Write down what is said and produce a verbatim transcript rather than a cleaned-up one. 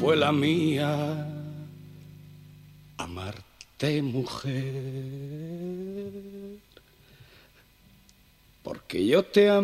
fue la mía amarte, mujer, porque yo te amé